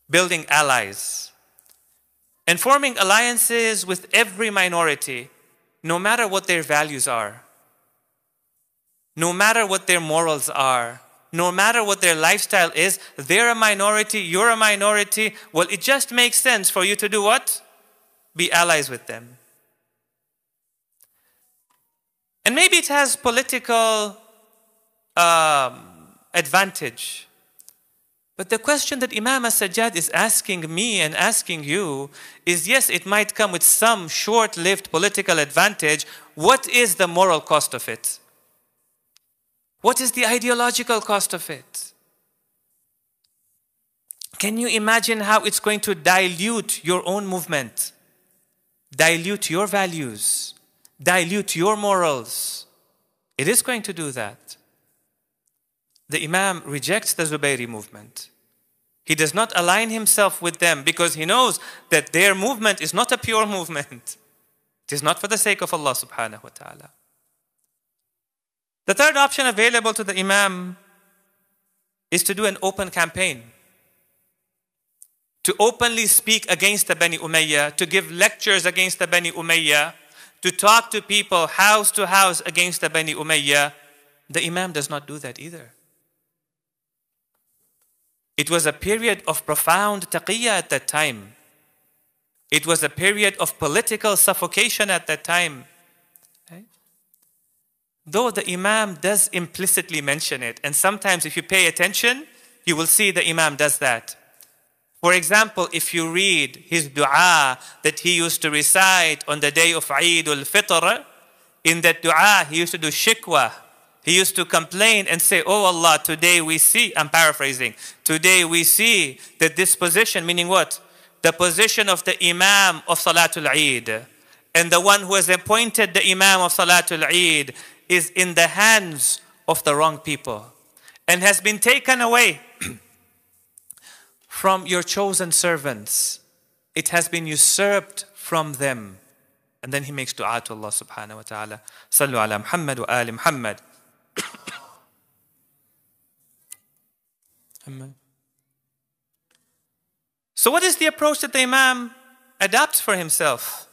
building allies, and forming alliances with every minority, no matter what their values are, no matter what their morals are, no matter what their lifestyle is. They're a minority, you're a minority. Well, it just makes sense for you to do what? Be allies with them. And maybe it has political advantage. But the question that Imam As-Sajjad is asking me and asking you is, yes, it might come with some short-lived political advantage. What is the moral cost of it? What is the ideological cost of it? Can you imagine how it's going to dilute your own movement, dilute your values, dilute your morals? It is going to do that. The Imam rejects the Zubayri movement. He does not align himself with them because he knows that their movement is not a pure movement. It is not for the sake of Allah subhanahu wa ta'ala. The third option available to the Imam is to do an open campaign, to openly speak against the Bani Umayyah, to give lectures against the Bani Umayyah, to talk to people house to house against the Bani Umayyah. The Imam does not do that either. It was a period of profound taqiyya at that time. It was a period of political suffocation at that time. Right? Though the Imam does implicitly mention it, and sometimes if you pay attention, you will see the Imam does that. For example, if you read his dua that he used to recite on the day of Eid al-Fitr, in that dua he used to do shikwa. He used to complain and say, oh Allah, today we see, I'm paraphrasing, today we see that this position, meaning what? The position of the Imam of Salatul Eid and the one who has appointed the Imam of Salatul Eid is in the hands of the wrong people and has been taken away from your chosen servants. It has been usurped from them. And then he makes dua to Allah subhanahu wa ta'ala. Sallu ala Muhammad wa ali Muhammad. So what is the approach that the Imam adapts for himself?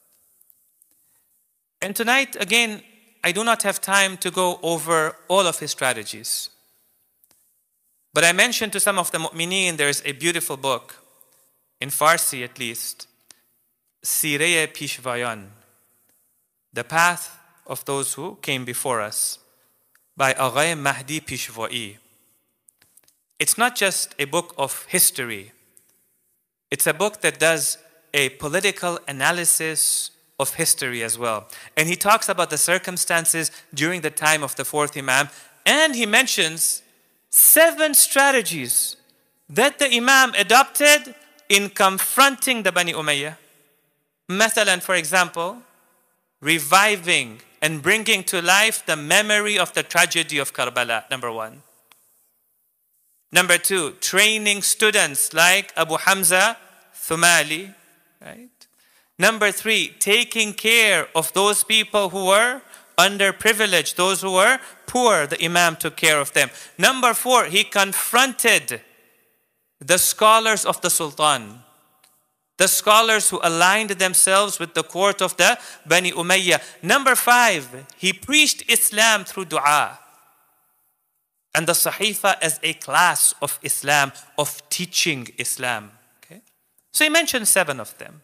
And tonight, again, I do not have time to go over all of his strategies. But I mentioned to some of the mu'mineen, there is a beautiful book, in Farsi at least, Sireye Pishvayan, The Path of Those Who Came Before Us, by Aghay Mahdi Pishwai. It's not just a book of history. It's a book that does a political analysis of history as well. And he talks about the circumstances during the time of the fourth Imam. And he mentions 7 strategies that the Imam adopted in confronting the Bani Umayyah. Mathalan, for example, reviving and bringing to life the memory of the tragedy of Karbala, number 1. Number 2, training students like Abu Hamza Thumali, right? Number 3, taking care of those people who were underprivileged, those who were poor. The Imam took care of them. Number 4, he confronted the scholars of the Sultan, the scholars who aligned themselves with the court of the Bani Umayyah. Number 5, he preached Islam through dua and the Sahifa as a class of Islam, of teaching Islam. Okay? So he mentioned 7 of them.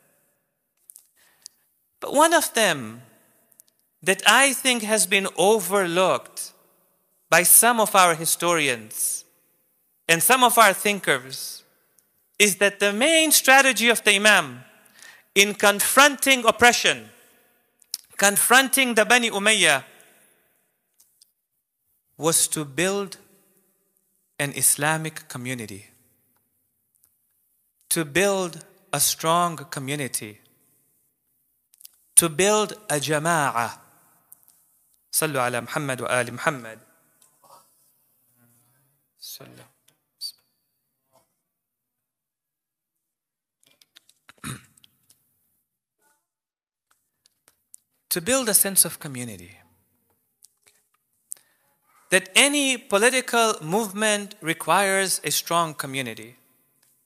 But one of them that I think has been overlooked by some of our historians and some of our thinkers is that the main strategy of the Imam in confronting oppression, confronting the Bani Umayyah, was to build an Islamic community, to build a strong community, to build a jama'ah. Sallu ala Muhammad wa ali Muhammad. To build a sense of community. That any political movement requires a strong community.